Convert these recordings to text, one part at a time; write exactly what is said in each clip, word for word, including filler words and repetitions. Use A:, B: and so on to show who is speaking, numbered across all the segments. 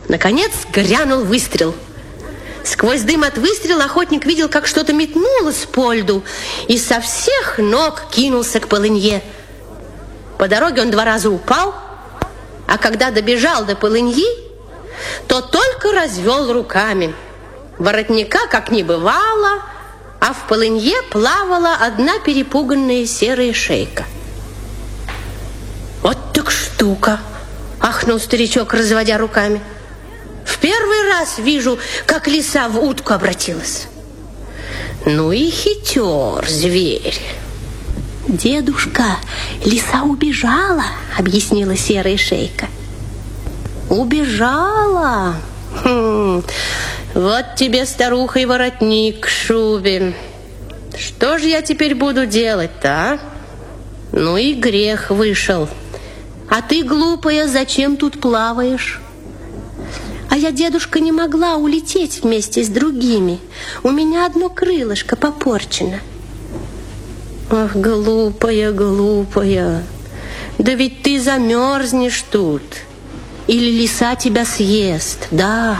A: Наконец грянул выстрел. Сквозь дым от выстрела охотник видел, как что-то метнулось по льду, и со всех ног кинулся к полынье. По дороге он два раза упал, а когда добежал до полыньи, то только развел руками. Воротника как не бывало, а в полынье плавала одна перепуганная серая шейка. «Вот так штука!» — ахнул старичок, разводя руками. «В первый раз вижу, как лиса в утку обратилась. Ну и хитер зверь!»
B: «Дедушка, лиса убежала», — объяснила серая шейка.
A: «Убежала? Хм, вот тебе, старуха, и воротник к шубе. Что же я теперь буду делать-то, а? Ну и грех вышел. А ты, глупая, зачем тут плаваешь?»
B: «А я, дедушка, не могла улететь вместе с другими. У меня одно крылышко попорчено».
A: «Ах, глупая, глупая, да ведь ты замерзнешь тут, или лиса тебя съест, да?»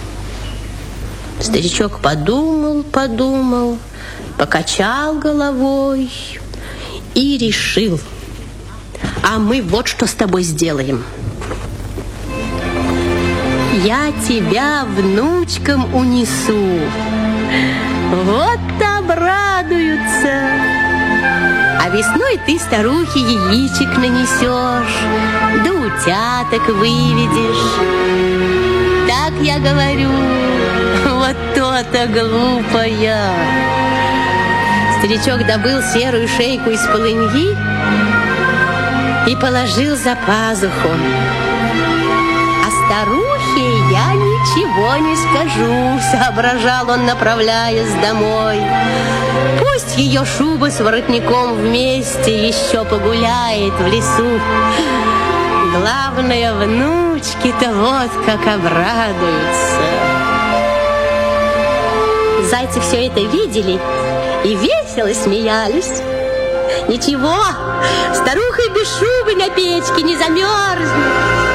A: Старичок подумал, подумал, покачал головой и решил: «А мы вот что с тобой сделаем. Я тебя внучкам унесу, вот обрадуются. А весной ты старухе яичек нанесешь, да утяток выведешь. Так я говорю, вот то-то, глупая». Старичок добыл серую шейку из полыньи и положил за пазуху. «А старухе я ничего не скажу», — соображал он, направляясь домой. «Пусть ее шуба с воротником вместе еще погуляет в лесу. Главное, внучки-то вот как обрадуются». Зайцы все это видели и весело смеялись. «Ничего, старуха без шубы на печке не замерзнет.